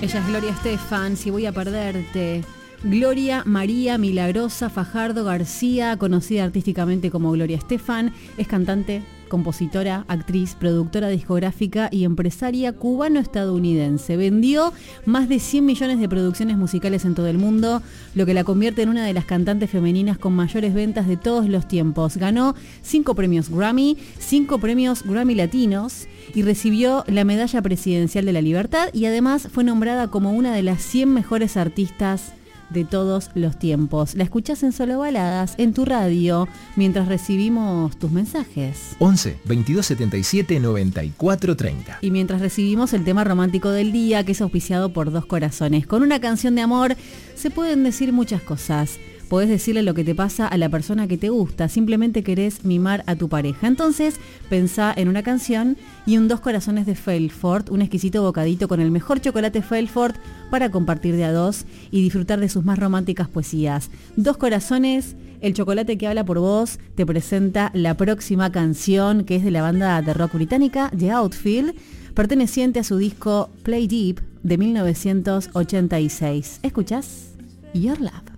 Ella es Gloria Estefan, Si voy a perderte. Gloria María Milagrosa Fajardo García, conocida artísticamente como Gloria Estefan, es cantante, compositora, actriz, productora discográfica y empresaria cubano-estadounidense. Vendió más de 100 millones de producciones musicales en todo el mundo, lo que la convierte en una de las cantantes femeninas con mayores ventas de todos los tiempos. Ganó 5 premios Grammy, 5 premios Grammy Latinos y recibió la Medalla Presidencial de la Libertad y además fue nombrada como una de las 100 mejores artistas de todos los tiempos. La escuchás en Solo Baladas, en tu radio, mientras recibimos tus mensajes. 11 22 77 94 30. Y mientras recibimos el tema romántico del día, que es auspiciado por Dos Corazones. Con una canción de amor se pueden decir muchas cosas. Podés decirle lo que te pasa a la persona que te gusta, simplemente querés mimar a tu pareja. Entonces, pensá en una canción y un Dos Corazones de Failford, un exquisito bocadito con el mejor chocolate Failford para compartir de a dos y disfrutar de sus más románticas poesías. Dos Corazones, el chocolate que habla por vos, te presenta la próxima canción, que es de la banda de rock británica The Outfield, perteneciente a su disco Play Deep de 1986. ¿Escuchás? Your Love.